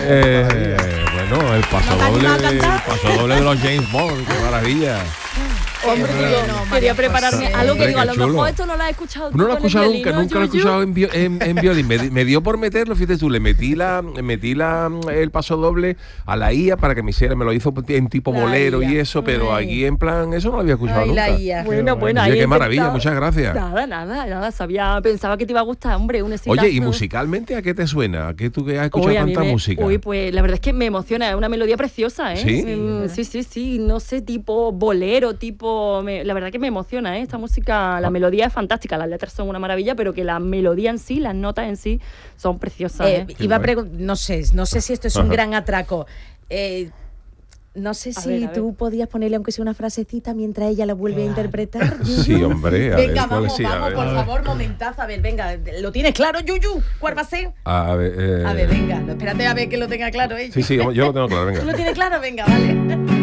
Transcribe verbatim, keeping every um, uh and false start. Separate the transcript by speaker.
Speaker 1: Eh, bueno, el paso
Speaker 2: ¿No
Speaker 1: doble,
Speaker 2: te animas a
Speaker 1: el
Speaker 2: cantar?
Speaker 1: paso doble de los James Bond, qué maravilla.
Speaker 3: Hombre,
Speaker 2: Qué
Speaker 3: digo,
Speaker 2: bueno,
Speaker 3: quería
Speaker 2: María
Speaker 3: prepararme
Speaker 2: José.
Speaker 3: algo que
Speaker 1: Hombre,
Speaker 3: digo, a
Speaker 1: qué
Speaker 3: lo
Speaker 1: chulo.
Speaker 3: mejor esto no lo has escuchado tú
Speaker 1: No lo he
Speaker 3: con el
Speaker 1: escuchado
Speaker 3: violín,
Speaker 1: nunca,
Speaker 3: ¿no,
Speaker 1: nunca lo he
Speaker 3: Yuyu?
Speaker 1: escuchado en, bio- en, en violín. Me, di- me dio por meterlo, fíjate tú, le metí la metí la el paso doble a la I A para que me hiciera, me lo hizo en tipo
Speaker 2: La
Speaker 1: bolero
Speaker 2: I A.
Speaker 1: y eso, pero
Speaker 2: Ay.
Speaker 1: aquí en plan, eso no lo había escuchado
Speaker 2: Ay,
Speaker 1: nunca.
Speaker 2: la I A.
Speaker 3: Bueno, bueno,
Speaker 1: Oye,
Speaker 3: ahí
Speaker 1: qué
Speaker 3: he
Speaker 1: maravilla,
Speaker 3: intentado-
Speaker 1: muchas gracias.
Speaker 3: Nada, nada, nada, sabía, pensaba que te iba a gustar, hombre, un exitazo.
Speaker 1: Oye, ¿y musicalmente a qué te suena? ¿A qué tú que has escuchado
Speaker 3: Uy, a mí
Speaker 1: tanta
Speaker 3: me-
Speaker 1: música?
Speaker 3: Uy, pues la verdad es que me emociona, es una melodía preciosa, ¿eh?
Speaker 1: ¿Sí?
Speaker 3: Mm, sí, sí, sí, no sé, tipo bolero, tipo... me- la verdad que me emociona, ¿eh? Esta música, la
Speaker 1: Ah.
Speaker 3: melodía es fantástica, las letras son una maravilla, pero que la melodía en sí, las notas en sí, son preciosas,
Speaker 2: Eh,
Speaker 3: ¿eh?
Speaker 2: iba a
Speaker 1: guay.
Speaker 2: pregun- no sé, no sé si esto es un
Speaker 1: Ajá.
Speaker 2: gran atraco. Eh, no sé
Speaker 3: A
Speaker 2: si
Speaker 3: ver, a ver.
Speaker 2: tú podías ponerle aunque sea una frasecita mientras ella la vuelve a interpretar.
Speaker 1: Sí,
Speaker 2: Yuyu.
Speaker 1: hombre, a
Speaker 2: Venga,
Speaker 1: ver, ¿cuál
Speaker 2: vamos,
Speaker 1: sí? A
Speaker 2: vamos,
Speaker 1: ver.
Speaker 2: por favor, momentazo. A ver, venga, ¿lo tienes claro, Yuyu? ¿Cuál va a ser?
Speaker 1: A ver, eh,
Speaker 2: A ver, venga, no, espérate a ver que lo tenga claro ella.
Speaker 1: Sí, sí, yo lo tengo claro, venga.
Speaker 2: ¿Tú lo tienes claro? Venga, vale.